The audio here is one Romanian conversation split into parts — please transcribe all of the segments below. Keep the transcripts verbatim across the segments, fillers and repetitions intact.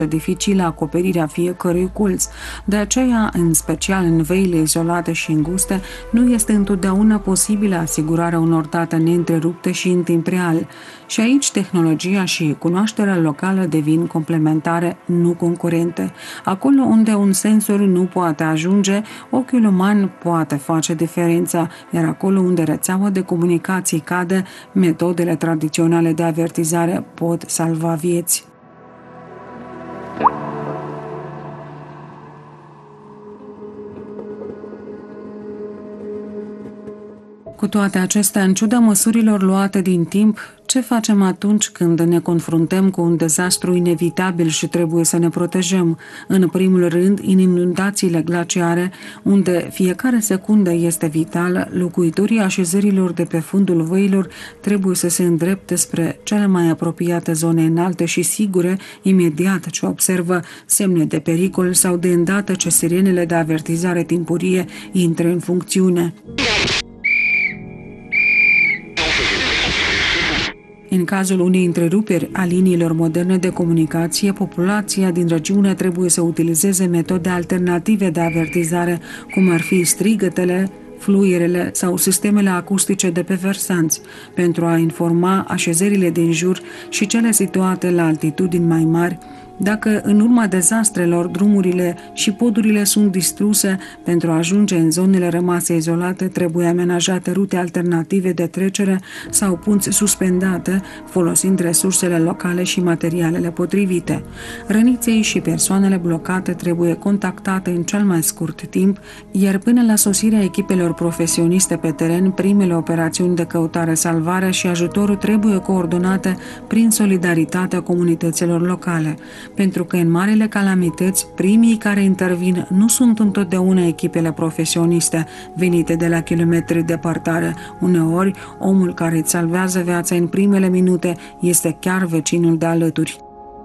dificilă acoperirea fiecărui colț. De aceea, în special în văile izolate și înguste, nu este întotdeauna posibilă asigurarea unor date neîntrerupte și în timp real. Și aici tehnologia și cunoașterea locală devin complementare, nu concurente. Acolo unde un sensor nu poate ajunge, ochiul uman poate face diferența, iar acolo unde rețeaua de comunicații cade, metodele tradiționale de avertizare pot salva vieți. Cu toate acestea, în ciuda măsurilor luate din timp, ce facem atunci când ne confruntăm cu un dezastru inevitabil și trebuie să ne protejăm? În primul rând, în inundațiile glaciare, unde fiecare secundă este vitală, locuitorii așezărilor de pe fundul văilor trebuie să se îndrepte spre cele mai apropiate zone înalte și sigure, imediat ce observă semne de pericol sau de îndată ce sirenele de avertizare timpurie intră în funcțiune. În cazul unei întreruperi a liniilor moderne de comunicație, populația din regiune trebuie să utilizeze metode alternative de avertizare, cum ar fi strigătele, fluierele sau sistemele acustice de pe versanți, pentru a informa așezările din jur și cele situate la altitudini mai mari. Dacă în urma dezastrelor drumurile și podurile sunt distruse, pentru a ajunge în zonele rămase izolate trebuie amenajate rute alternative de trecere sau punți suspendate, folosind resursele locale și materialele potrivite. Răniții și persoanele blocate trebuie contactate în cel mai scurt timp, iar până la sosirea echipelor profesioniste pe teren, primele operațiuni de căutare-salvare și ajutorul trebuie coordonate prin solidaritatea comunităților locale. Pentru că în marile calamități, primii care intervin nu sunt întotdeauna echipele profesioniste venite de la kilometri departare. Uneori, omul care îți salvează viața în primele minute este chiar vecinul de alături.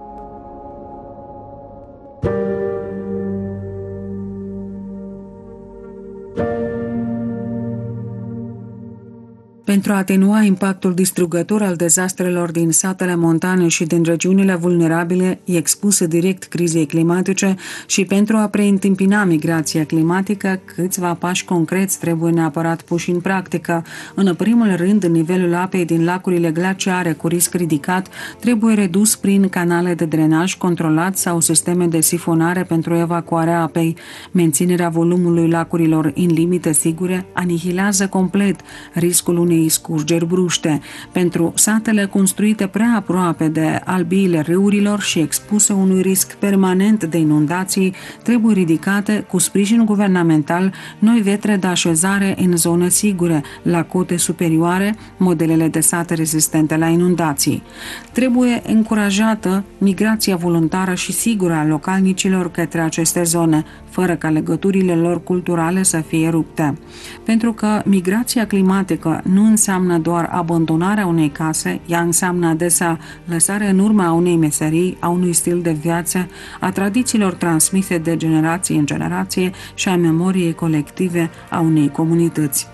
Pentru a atenua impactul distrugător al dezastrelor din satele montane și din regiunile vulnerabile expuse direct crizei climatice și pentru a preîntâmpina migrația climatică, câțiva pași concreți trebuie neapărat puși în practică. În primul rând, nivelul apei din lacurile glaciare cu risc ridicat trebuie redus prin canale de drenaj controlat sau sisteme de sifonare pentru evacuarea apei. Menținerea volumului lacurilor în limite sigure anihilează complet riscul unei scurgeri bruște. Pentru satele construite prea aproape de albiile râurilor și expuse unui risc permanent de inundații, trebuie ridicate cu sprijin guvernamental noi vetre de așezare în zone sigure, la cote superioare, modelele de sate rezistente la inundații. Trebuie încurajată migrația voluntară și sigură a localnicilor către aceste zone, fără ca legăturile lor culturale să fie rupte. Pentru că migrația climatică nu înseamnă doar abandonarea unei case, ea înseamnă adesea lăsarea în urma unei meserii, a unui stil de viață, a tradițiilor transmise de generație în generație și a memoriei colective a unei comunități.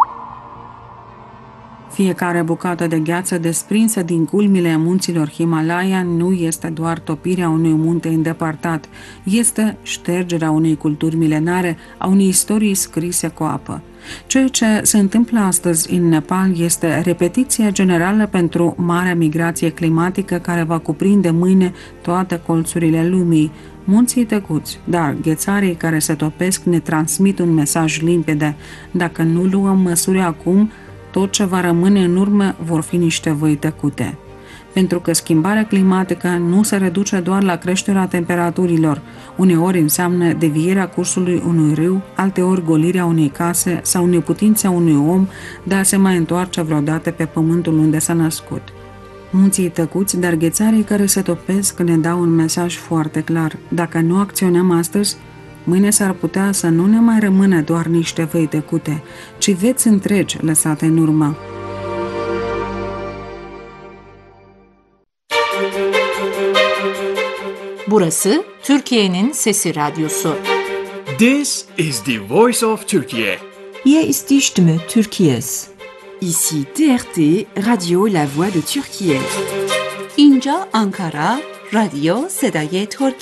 Fiecare bucată de gheață desprinsă din culmile munților Himalaya nu este doar topirea unui munte îndepărtat, este ștergerea unei culturi milenare, a unei istorii scrise cu apă. Ceea ce se întâmplă astăzi în Nepal este repetiția generală pentru marea migrație climatică care va cuprinde mâine toate colțurile lumii. Munții tăcuți, dar ghețarii care se topesc ne transmit un mesaj limpede. Dacă nu luăm măsuri acum, tot ce va rămâne în urmă vor fi niște văi tăcute. Pentru că schimbarea climatică nu se reduce doar la creșterea temperaturilor. Uneori înseamnă devierea cursului unui râu, alteori golirea unei case sau neputința unui om de a se mai întoarce vreodată pe pământul unde s-a născut. Munții tăcuți, dar ghețarii care se topesc ne dau un mesaj foarte clar. Dacă nu acționăm astăzi, mâine s-ar putea să nu ne mai rămână doar niște văi tăcute, ci vieți întregi lăsate în urmă. Burası Türkiye'nin Sesi Radyosu. This is the voice of Turkey. Hier ist die Stimme Türkiye's. Ici T R T, Radio La Voix de Türkiye. Inca Ankara, رادیو صدای ترکیه.